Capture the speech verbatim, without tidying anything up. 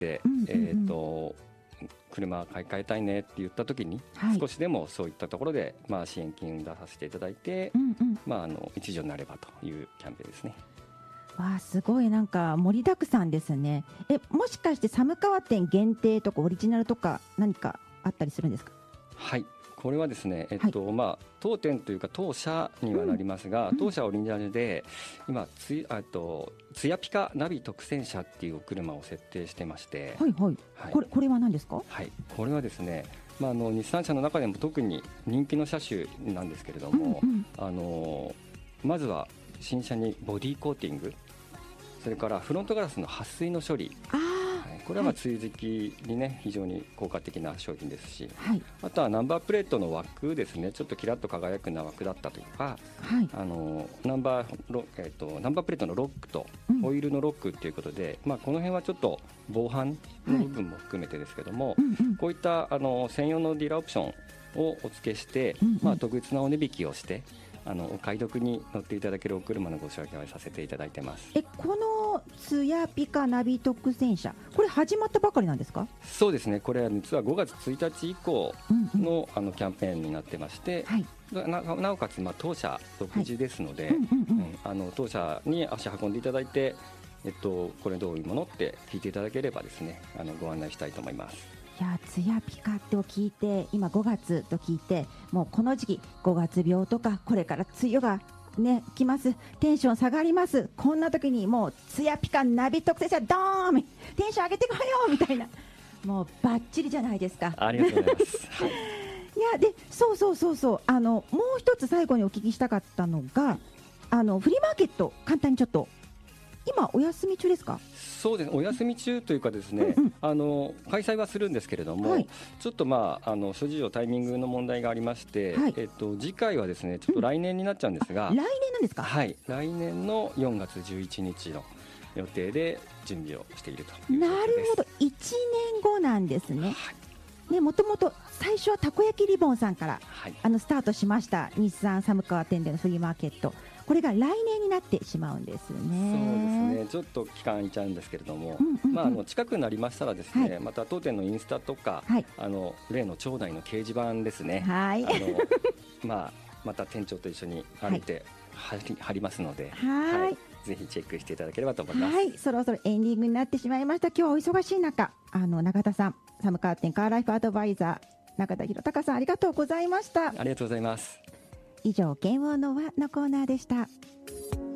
て、 うんうんうん、 えーと車買い替えたいねって言った時に、はい、少しでもそういったところで、まあ、支援金を出させていただいて、うんうん、まあ、あの一助になればというキャンペーンですね。 わあ、すごいなんか盛りだくさんですね。え、もしかして寒川店限定とかオリジナルとか何かあったりするんですか？ はい、これはですね、えっと、はい、まあ、当店というか当社にはなりますが、うん、当社オリジナルで今つあとツヤピカナビ特選車っていうお車を設定してまして、 はいはいはい、これこれは何ですか？ はい、これはですね、まあ、あの日産車の中でも特に人気の車種なんですけれども、うんうん、あのまずは新車にボディーコーティング、それからフロントガラスの撥水の処理、 あ、 はい、これはまあ梅雨時期にね非常に効果的な商品ですし、 はい、 あとはナンバープレートの枠ですね、ちょっとキラッと輝くような枠だったとか、はい、あのナンバーロ、えーと、ナンバープレートのロックとオイルのロックということで、うん、まあ、この辺はちょっと防犯の部分も含めてですけども、はい、うんうん、こういったあの専用のディーラーオプションをお付けして、うんうん、まあ、特別なお値引きをしてあのお買い得に乗っていただけるお車のご紹介をさせていただいてます。 え、このツヤピカナビ特選車、これ始まったばかりなんですか？ そうですね、これは実はごがつついたち以降 の,、うんうん、あのキャンペーンになってまして、はい、な, なおかつ、まあ、当社独自ですので、当社に足運んでいただいて、えっと、これどういうものって聞いていただければですね、あのご案内したいと思います。 いや、ツヤピカって聞いて、今ごがつと聞いて、もうこの時期ごがつ病とかこれから梅雨がね来ます、テンション下がります、こんな時にもうツヤピカナビ特選車ドーンテンション上げてこようみたいな、もうバッチリじゃないですか。 ありがとうございます、はい、いやでそうそうそうそう、あのもう一つ最後にお聞きしたかったのが、あのフリーマーケット、簡単にちょっと今お休み中ですか？ そうです、お休み中というかですね、うんうん、あの開催はするんですけれども、はい、ちょっと、まあ、あの諸事情タイミングの問題がありまして、はい、えっと、次回はですねちょっと来年になっちゃうんですが、 うん、来年なんですか？ はい、来年のよんがつじゅういちにちの予定で準備をしているという状況です。 なるほど、いちねんごなんですね。はい、もともと最初はたこ焼きリボンさんから、はい、あのスタートしました日産寒川店でのフリーマーケット、これが来年になってしまうんですね。 そうですね、ちょっと期間空いちゃうんですけれども、うんうんうん、まあ、あの近くになりましたらですね、はい、また当店のインスタとか、はい、あの例の町内の掲示板ですね、はい、あのまあ、また店長と一緒に歩いて貼り、貼りますので、はいはい、ぜひチェックしていただければと思います。 はい、そろそろエンディングになってしまいました。今日はお忙しい中、あの永田さん、寒川店カーライフアドバイザー永田博隆さん、ありがとうございました。 ありがとうございます。 以上、検温の輪のコーナーでした。